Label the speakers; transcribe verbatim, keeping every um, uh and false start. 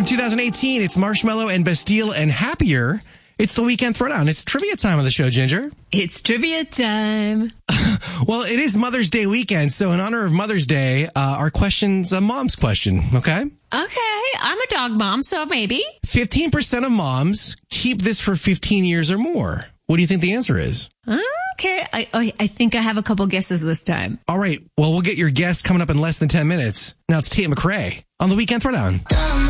Speaker 1: two thousand eighteen. It's Marshmello and Bastille and Happier. It's the Weekend Throwdown. It's trivia time on the show, Ginger.
Speaker 2: It's trivia time.
Speaker 1: Well, it is Mother's Day weekend, so in honor of Mother's Day, uh, our question's a mom's question, okay?
Speaker 2: Okay, I'm a dog mom, so maybe.
Speaker 1: fifteen percent of moms keep this for fifteen years or more. What do you think the answer is?
Speaker 2: Okay, I, I I think I have a couple guesses this time.
Speaker 1: All right, well, we'll get your guess coming up in less than ten minutes. Now it's Tia McRae on the Weekend Throwdown.